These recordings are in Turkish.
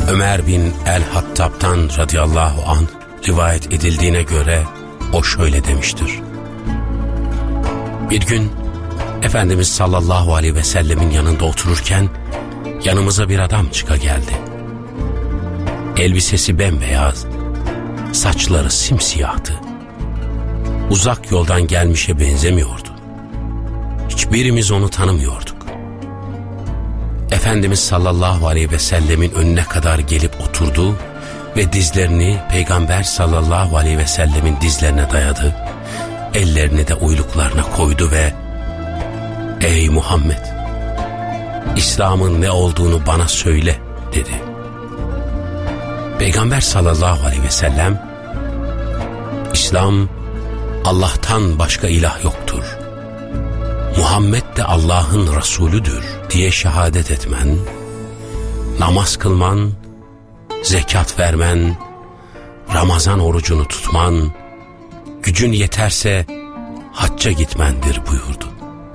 Ömer bin el-Hattab'tan radıyallahu anh rivayet edildiğine göre o şöyle demiştir. Bir gün Efendimiz sallallahu aleyhi ve sellemin yanında otururken yanımıza bir adam çıka geldi. Elbisesi bembeyaz, saçları simsiyahtı. Uzak yoldan gelmişe benzemiyordu. Hiçbirimiz onu tanımıyorduk. Efendimiz sallallahu aleyhi ve sellemin önüne kadar gelip oturdu ve dizlerini Peygamber sallallahu aleyhi ve sellemin dizlerine dayadı. Ellerini de uyluklarına koydu ve "Ey Muhammed, İslam'ın ne olduğunu bana söyle" dedi. Peygamber sallallahu aleyhi ve sellem, "İslam, Allah'tan başka ilah yoktur. Muhammed de Allah'ın Resulüdür diye şehadet etmen, namaz kılman, zekat vermen, Ramazan orucunu tutman, gücün yeterse hacca gitmendir" buyurdu.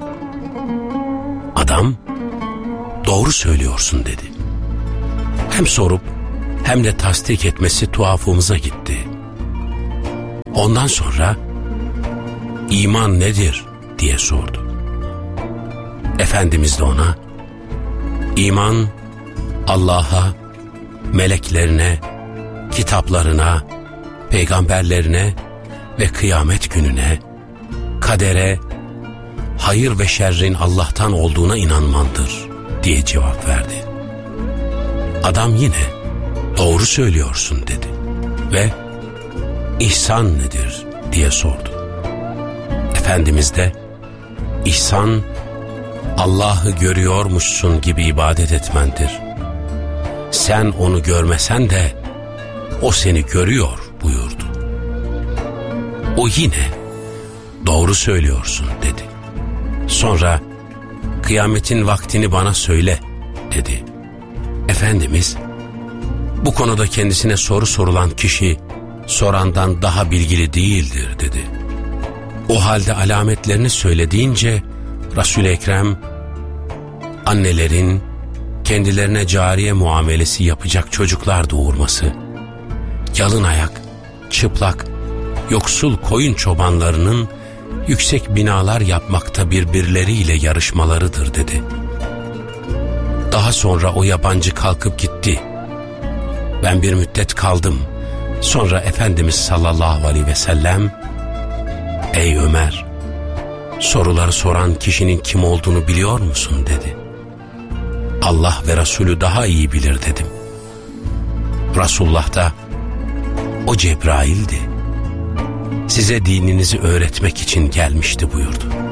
Adam, "Doğru söylüyorsun" dedi. Hem sorup hem de tasdik etmesi tuhafımıza gitti. Ondan sonra "İman nedir?" diye sordu. Efendimiz de ona, "İman, Allah'a, meleklerine, kitaplarına, peygamberlerine ve kıyamet gününe, kadere, hayır ve şerrin Allah'tan olduğuna inanmandır" diye cevap verdi. Adam yine "Doğru söylüyorsun" dedi ve "İhsan nedir?" diye sordu. Efendimiz de "İhsan, Allah'ı görüyormuşsun gibi ibadet etmendir. Sen onu görmesen de o seni görüyor" buyurdu. O yine "Doğru söylüyorsun" dedi. Sonra "Kıyametin vaktini bana söyle" dedi. Efendimiz, "Bu konuda kendisine soru sorulan kişi sorandan daha bilgili değildir" dedi. O halde alametlerini söylediğince Resul-i Ekrem, annelerin kendilerine cariye muamelesi yapacak çocuklar doğurması, yalın ayak, çıplak, yoksul koyun çobanlarının yüksek binalar yapmakta birbirleriyle yarışmalarıdır dedi. Daha sonra o yabancı kalkıp gitti. Ben bir müddet kaldım. Sonra Efendimiz sallallahu aleyhi ve sellem, "Ey Ömer, soruları soran kişinin kim olduğunu biliyor musun?" dedi. "Allah ve Resulü daha iyi bilir" dedim. Resulullah da, "O Cebrail'di. Size dininizi öğretmek için gelmişti" buyurdu.